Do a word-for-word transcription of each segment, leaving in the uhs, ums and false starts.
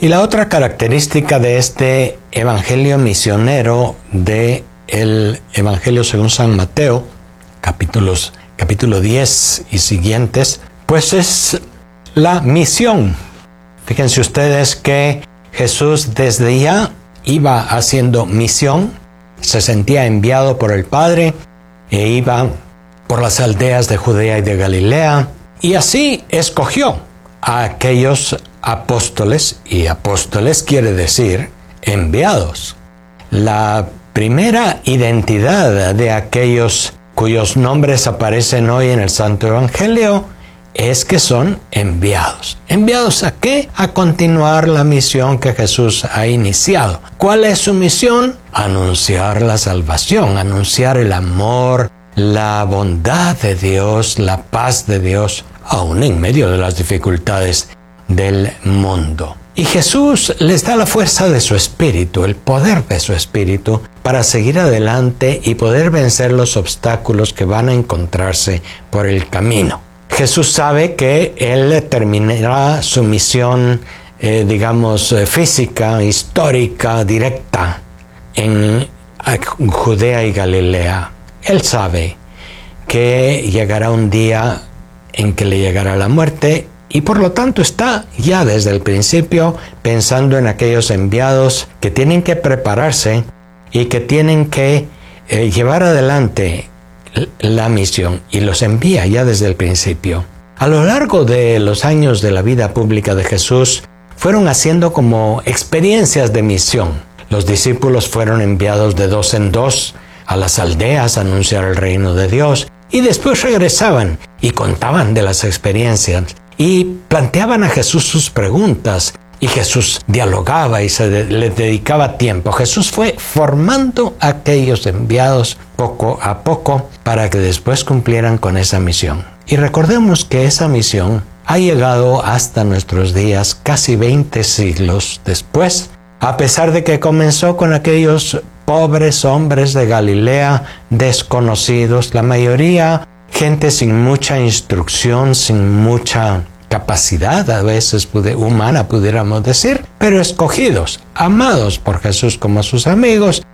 Y la otra característica de este evangelio misionero de el Evangelio según San Mateo, capítulos, capítulo diez y siguientes, pues es la misión. Fíjense ustedes que Jesús desde ya iba haciendo misión, se sentía enviado por el Padre e iba por las aldeas de Judea y de Galilea, y así escogió a aquellos apóstoles, y apóstoles quiere decir enviados. La primera identidad de aquellos cuyos nombres aparecen hoy en el Santo Evangelio es que son enviados. ¿Enviados a qué? A continuar la misión que Jesús ha iniciado. ¿Cuál es su misión? Anunciar la salvación, anunciar el amor, la bondad de Dios, la paz de Dios, aún en medio de las dificultades del mundo. Y Jesús les da la fuerza de su espíritu, el poder de su espíritu, para seguir adelante y poder vencer los obstáculos que van a encontrarse por el camino. Jesús sabe que Él terminará su misión, eh, digamos, física, histórica, directa, en Judea y Galilea. Él sabe que llegará un día en que le llegará la muerte, y por lo tanto está ya desde el principio pensando en aquellos enviados que tienen que prepararse y que tienen que eh, llevar adelante la misión, y los envía ya desde el principio. A lo largo de los años de la vida pública de Jesús, fueron haciendo como experiencias de misión. Los discípulos fueron enviados de dos en dos a las aldeas a anunciar el reino de Dios, y después regresaban y contaban de las experiencias y planteaban a Jesús sus preguntas, y Jesús dialogaba y se de, le dedicaba tiempo. Jesús fue formando a aquellos enviados poco a poco para que después cumplieran con esa misión. Y recordemos que esa misión ha llegado hasta nuestros días, casi veinte siglos después, a pesar de que comenzó con aquellos pobres hombres de Galilea desconocidos, la mayoría gente sin mucha instrucción, sin mucha capacidad a veces humana, pudiéramos decir, pero escogidos, amados por Jesús como sus amigos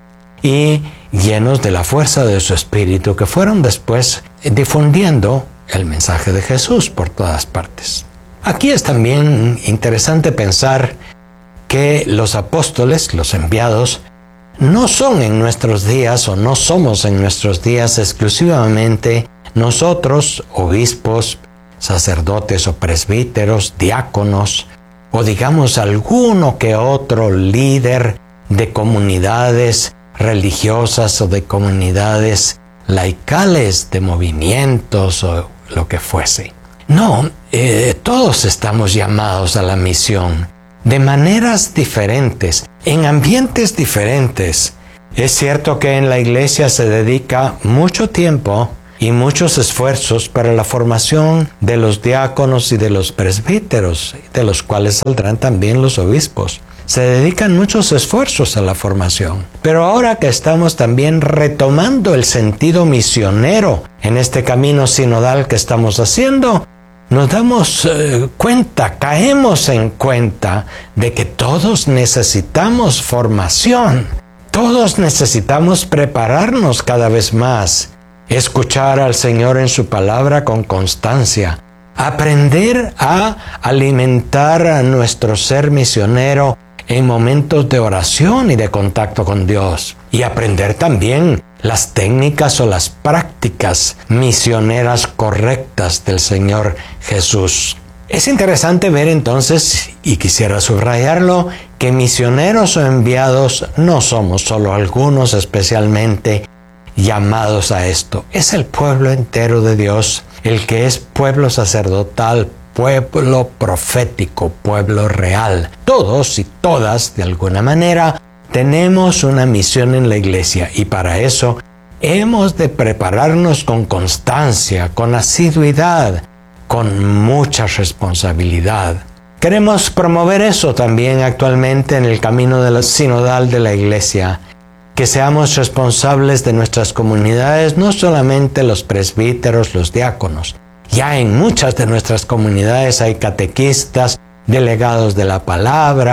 y llenos de la fuerza de su espíritu, que fueron después difundiendo el mensaje de Jesús por todas partes. Aquí es también interesante pensar que los apóstoles, los enviados, no son en nuestros días o no somos en nuestros días exclusivamente nosotros, obispos, sacerdotes o presbíteros, diáconos, o digamos alguno que otro líder de comunidades religiosas o de comunidades laicales, de movimientos o lo que fuese. No, eh, todos estamos llamados a la misión de maneras diferentes, en ambientes diferentes. Es cierto que en la iglesia se dedica mucho tiempo y muchos esfuerzos para la formación de los diáconos y de los presbíteros, de los cuales saldrán también los obispos. Se dedican muchos esfuerzos a la formación. Pero ahora que estamos también retomando el sentido misionero en este camino sinodal que estamos haciendo, nos damos eh, cuenta, caemos en cuenta de que todos necesitamos formación. Todos necesitamos prepararnos cada vez más. Escuchar al Señor en su palabra con constancia, aprender a alimentar a nuestro ser misionero en momentos de oración y de contacto con Dios, y aprender también las técnicas o las prácticas misioneras correctas del Señor Jesús. Es interesante ver entonces, y quisiera subrayarlo, que misioneros o enviados no somos solo algunos especialmente llamados a esto. Es el pueblo entero de Dios, el que es pueblo sacerdotal, pueblo profético, pueblo real. Todos y todas, de alguna manera, tenemos una misión en la iglesia, y para eso hemos de prepararnos con constancia, con asiduidad, con mucha responsabilidad. Queremos promover eso también actualmente en el camino de la sinodal de la iglesia, que seamos responsables de nuestras comunidades, no solamente los presbíteros, los diáconos. Ya en muchas de nuestras comunidades hay catequistas, delegados de la palabra,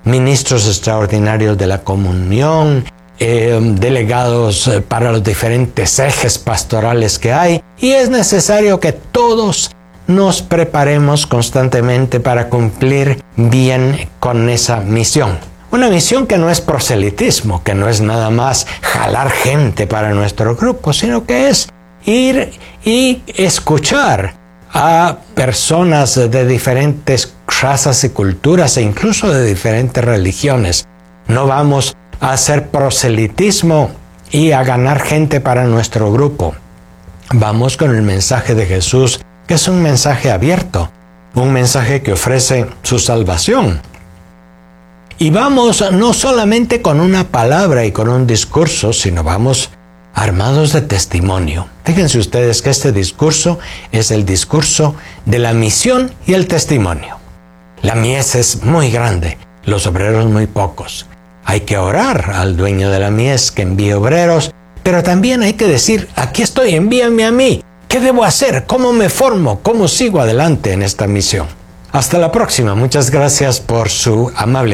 ministros extraordinarios de la comunión, eh, delegados para los diferentes ejes pastorales que hay, y es necesario que todos nos preparemos constantemente para cumplir bien con esa misión. Una misión que no es proselitismo, que no es nada más jalar gente para nuestro grupo, sino que es ir y escuchar a personas de diferentes razas y culturas e incluso de diferentes religiones. No vamos a hacer proselitismo y a ganar gente para nuestro grupo. Vamos con el mensaje de Jesús, que es un mensaje abierto, un mensaje que ofrece su salvación. Y vamos no solamente con una palabra y con un discurso, sino vamos armados de testimonio. Fíjense ustedes que este discurso es el discurso de la misión y el testimonio. La mies es muy grande, los obreros muy pocos. Hay que orar al dueño de la mies que envíe obreros, pero también hay que decir, aquí estoy, envíame a mí. ¿Qué debo hacer? ¿Cómo me formo? ¿Cómo sigo adelante en esta misión? Hasta la próxima. Muchas gracias por su amable